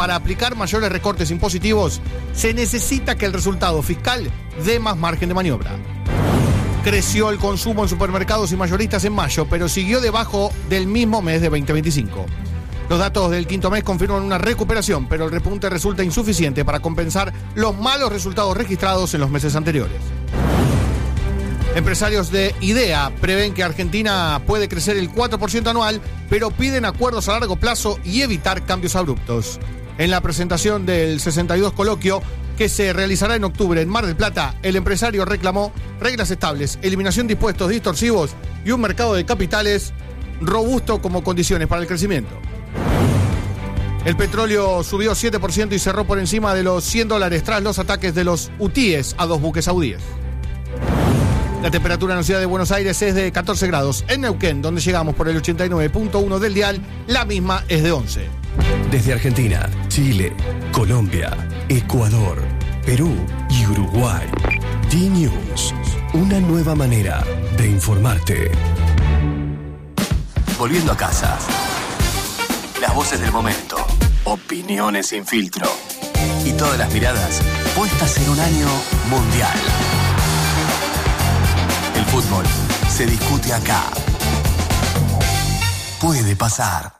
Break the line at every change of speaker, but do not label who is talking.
para aplicar mayores recortes impositivos, se necesita que el resultado fiscal dé más margen de maniobra. Creció el consumo en supermercados y mayoristas en mayo, pero siguió debajo del mismo mes de 2025. Los datos del quinto mes confirman una recuperación, pero el repunte resulta insuficiente para compensar los malos resultados registrados en los meses anteriores. Empresarios de IDEA prevén que Argentina puede crecer el 4% anual, pero piden acuerdos a largo plazo y evitar cambios abruptos. En la presentación del 62 coloquio, que se realizará en octubre en Mar del Plata, el empresario reclamó reglas estables, eliminación de impuestos distorsivos y un mercado de capitales robusto como condiciones para el crecimiento. El petróleo subió 7% y cerró por encima de los $100 tras los ataques de los hutíes a 2 buques saudíes. La temperatura en la ciudad de Buenos Aires es de 14 grados. En Neuquén, donde llegamos por el 89.1 del dial, la misma es de 11.
Desde Argentina, Chile, Colombia, Ecuador, Perú y Uruguay. D-News, una nueva manera de informarte. Volviendo a casa. Las voces del momento. Opiniones sin filtro. Y todas las miradas puestas en un año mundial. El fútbol se discute acá. Puede pasar.